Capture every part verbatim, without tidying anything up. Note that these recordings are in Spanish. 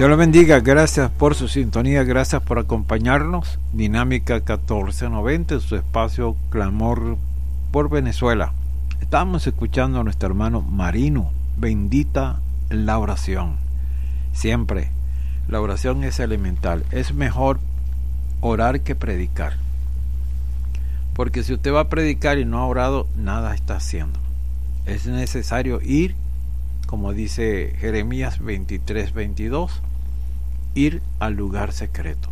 Dios lo bendiga, gracias por su sintonía, gracias por acompañarnos. Dinámica catorce noventa, su espacio Clamor por Venezuela. Estamos escuchando a nuestro hermano Marino. Bendita la oración. Siempre, la oración es elemental. Es mejor orar que predicar. Porque si usted va a predicar y no ha orado, nada está haciendo. Es necesario ir, como dice Jeremías veintitrés veintidós, ir al lugar secreto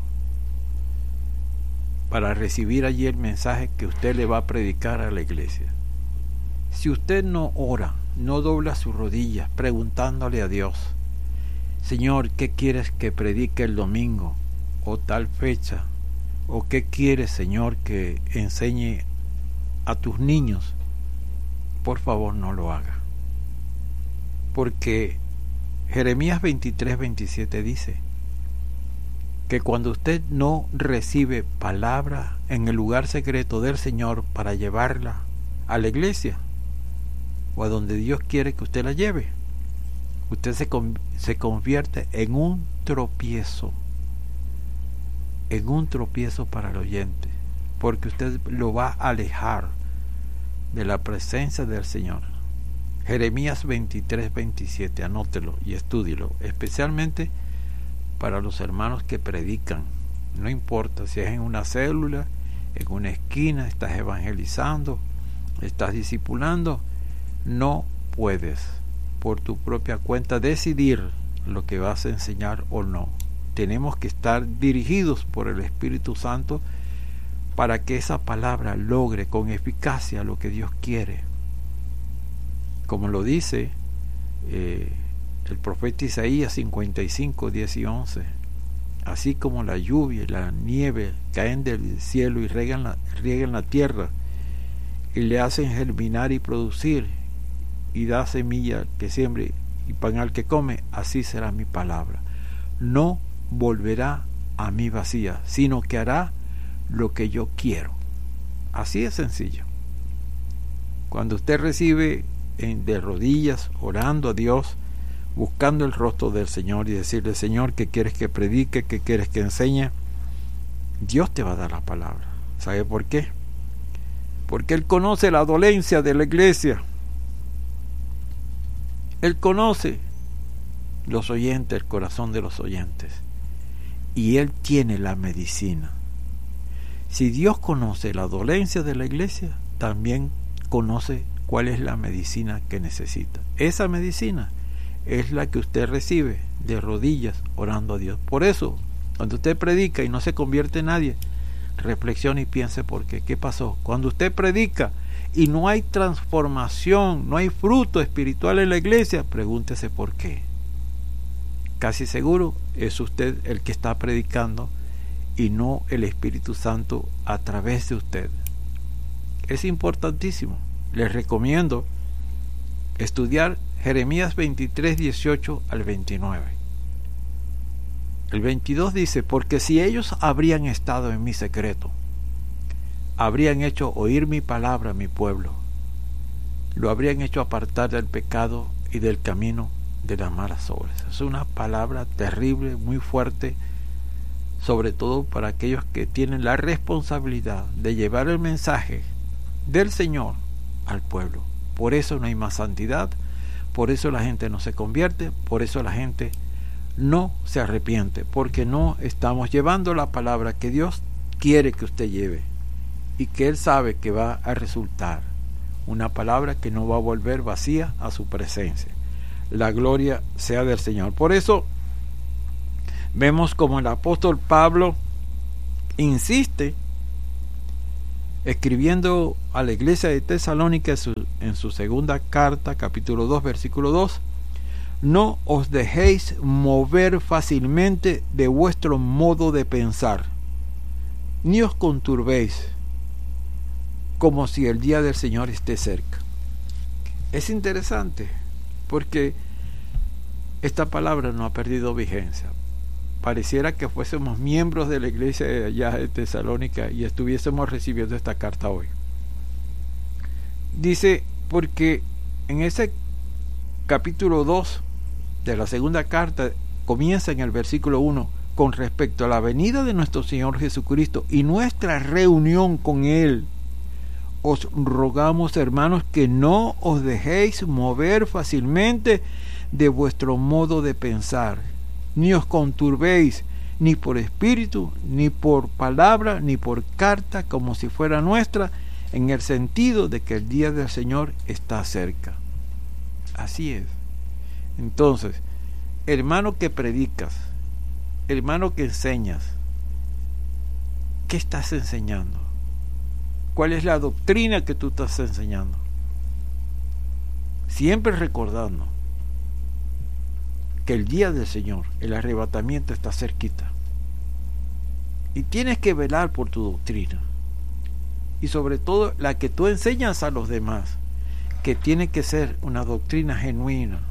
para recibir allí el mensaje que usted le va a predicar a la iglesia. Si usted no ora, no dobla sus rodillas preguntándole a Dios: Señor, ¿qué quieres que predique el domingo o tal fecha? ¿O qué quieres, Señor, que enseñe a tus niños? Por favor, no lo haga. Porque Jeremías veintitrés veintisiete dice que cuando usted no recibe palabra en el lugar secreto del Señor para llevarla a la iglesia o a donde Dios quiere que usted la lleve, usted se, se convierte en un tropiezo, en un tropiezo para el oyente, porque usted lo va a alejar de la presencia del Señor. Jeremías veintitrés veintisiete, anótelo y estúdielo, especialmente para los hermanos que predican. No importa si es en una célula, en una esquina, estás evangelizando, estás discipulando, no puedes por tu propia cuenta decidir lo que vas a enseñar o no. Tenemos que estar dirigidos por el Espíritu Santo para que esa palabra logre con eficacia lo que Dios quiere. Como lo dice eh, el profeta Isaías cincuenta y cinco, diez y once, así como la lluvia y la nieve caen del cielo y riegan la, riegan la tierra y le hacen germinar y producir y da semilla al que siembre y pan al que come, así será mi palabra. No volverá a mí vacía, sino que hará lo que yo quiero. Así es sencillo. Cuando usted recibe en, de rodillas, orando a Dios, buscando el rostro del Señor y decirle: Señor, ¿qué quieres que predique? ¿Qué quieres que enseñe? Dios te va a dar la palabra. ¿Sabe por qué? Porque Él conoce la dolencia de la iglesia. Él conoce los oyentes, el corazón de los oyentes, y Él tiene la medicina. Si Dios conoce la dolencia de la iglesia, también conoce cuál es la medicina que necesita. Esa medicina es la que usted recibe de rodillas orando a Dios. Por eso, cuando usted predica y no se convierte en nadie, reflexione y piense por qué. ¿Qué pasó? Cuando usted predica y no hay transformación, no hay fruto espiritual en la iglesia, pregúntese por qué. Casi seguro es usted el que está predicando y no el Espíritu Santo a través de usted. Es importantísimo. Les recomiendo estudiar Jeremías veintitrés, dieciocho al veintinueve. El veintidós dice: porque si ellos habrían estado en mi secreto, habrían hecho oír mi palabra a mi pueblo, lo habrían hecho apartar del pecado y del camino de las malas obras. Es una palabra terrible, muy fuerte, sobre todo para aquellos que tienen la responsabilidad de llevar el mensaje del Señor al pueblo. Por eso no hay más santidad, por eso la gente no se convierte, por eso la gente no se arrepiente, porque no estamos llevando la palabra que Dios quiere que usted lleve y que Él sabe que va a resultar una palabra que no va a volver vacía a su presencia. La gloria sea del Señor. Por eso vemos como el apóstol Pablo insiste, escribiendo a la iglesia de Tesalónica en su, en su segunda carta, capítulo dos, versículo dos: no os dejéis mover fácilmente de vuestro modo de pensar, ni os conturbéis, como si el día del Señor esté cerca. Es interesante, porque esta palabra no ha perdido vigencia. Pareciera que fuésemos miembros de la iglesia de allá de Tesalónica y estuviésemos recibiendo esta carta hoy. Dice, porque en ese capítulo dos de la segunda carta comienza en el versículo uno, con respecto a la venida de nuestro Señor Jesucristo y nuestra reunión con Él, os rogamos, hermanos, que no os dejéis mover fácilmente de vuestro modo de pensar, ni os conturbéis, ni por espíritu, ni por palabra, ni por carta, como si fuera nuestra, en el sentido de que el día del Señor está cerca. Así es. Entonces, hermano que predicas, hermano que enseñas, ¿qué estás enseñando? ¿Cuál es la doctrina que tú estás enseñando? Siempre recordando que el día del Señor, el arrebatamiento está cerquita. Y tienes que velar por tu doctrina. Y sobre todo la que tú enseñas a los demás, que tiene que ser una doctrina genuina,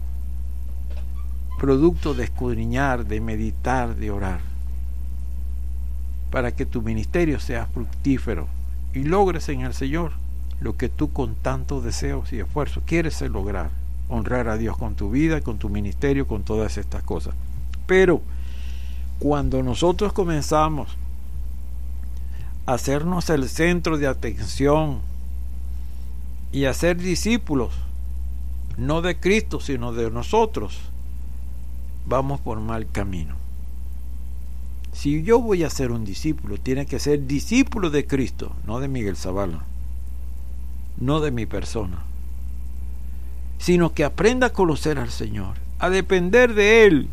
producto de escudriñar, de meditar, de orar, para que tu ministerio sea fructífero y logres en el Señor lo que tú con tantos deseos y esfuerzos quieres lograr, honrar a Dios con tu vida, con tu ministerio, con todas estas cosas. Pero cuando nosotros comenzamos a hacernos el centro de atención y a ser discípulos, no de Cristo, sino de nosotros, vamos por mal camino. Si yo voy a ser un discípulo, tiene que ser discípulo de Cristo, no de Miguel Zavala, no de mi persona, sino que aprenda a conocer al Señor, a depender de Él,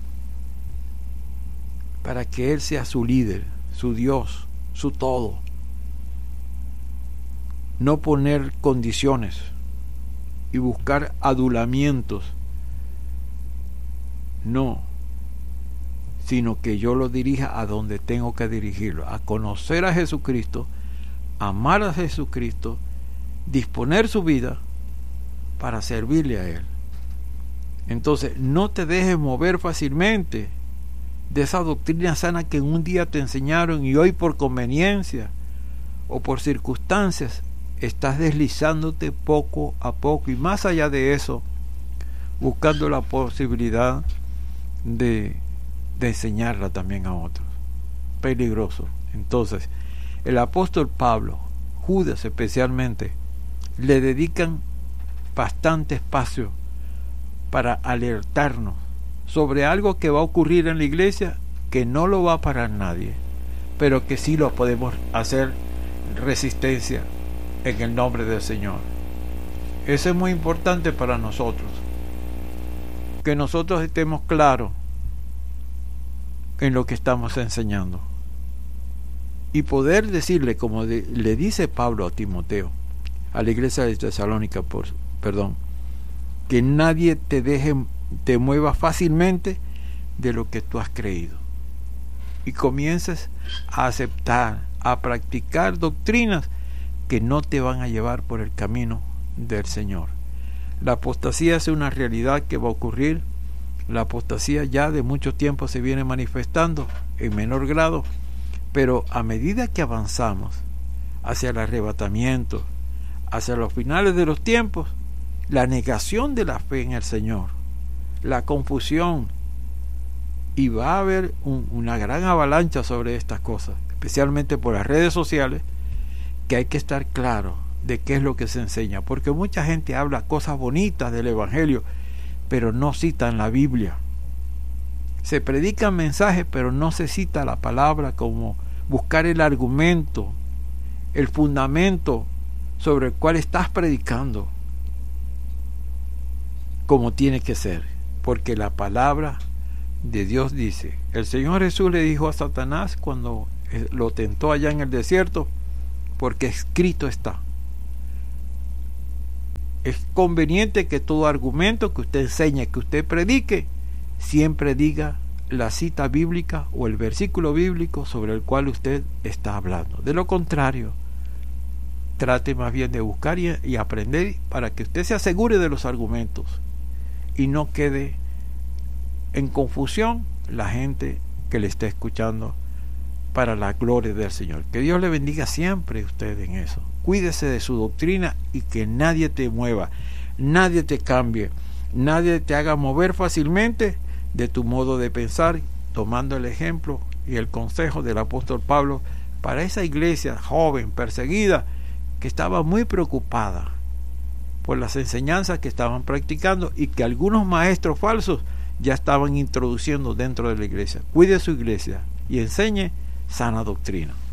para que Él sea su líder, su Dios, su todo. No poner condiciones y buscar adulamientos, no, sino que yo lo dirija a donde tengo que dirigirlo, a conocer a Jesucristo, amar a Jesucristo, disponer su vida para servirle a Él. Entonces, no te dejes mover fácilmente de esa doctrina sana que un día te enseñaron y hoy por conveniencia o por circunstancias estás deslizándote poco a poco, y más allá de eso, buscando la posibilidad de, de enseñarla también a otros. Peligroso. Entonces, el apóstol Pablo, Judas especialmente, le dedican bastante espacio para alertarnos sobre algo que va a ocurrir en la iglesia, que no lo va a parar nadie, pero que sí lo podemos hacer resistencia en el nombre del Señor. Eso es muy importante para nosotros, que nosotros estemos claros en lo que estamos enseñando y poder decirle, como de, le dice Pablo a Timoteo, a la iglesia de Tesalónica, por, perdón, que nadie te deje, te mueva fácilmente de lo que tú has creído, y comiences a aceptar, a practicar doctrinas que no te van a llevar por el camino del Señor. La apostasía es una realidad que va a ocurrir. La apostasía ya de mucho tiempo se viene manifestando en menor grado, pero a medida que avanzamos hacia el arrebatamiento, hacia los finales de los tiempos, la negación de la fe en el Señor, la confusión, y va a haber un, una gran avalancha sobre estas cosas, especialmente por las redes sociales, que hay que estar claro de qué es lo que se enseña, porque mucha gente habla cosas bonitas del Evangelio, pero no citan la Biblia. Se predican mensajes, pero no se cita la palabra, como buscar el argumento, el fundamento sobre el cual estás predicando, como tiene que ser, porque la palabra de Dios dice. El Señor Jesús le dijo a Satanás cuando lo tentó allá en el desierto, porque escrito está. Es conveniente que todo argumento que usted enseñe, que usted predique, siempre diga la cita bíblica o el versículo bíblico sobre el cual usted está hablando. De lo contrario, trate más bien de buscar y, y aprender, para que usted se asegure de los argumentos y no quede en confusión la gente que le está escuchando, para la gloria del Señor. Que Dios le bendiga siempre a usted en eso. Cuídese de su doctrina y que nadie te mueva, nadie te cambie, nadie te haga mover fácilmente de tu modo de pensar, tomando el ejemplo y el consejo del apóstol Pablo para esa iglesia joven, perseguida, que estaba muy preocupada por las enseñanzas que estaban practicando y que algunos maestros falsos ya estaban introduciendo dentro de la iglesia. Cuide su iglesia y enseñe sana doctrina.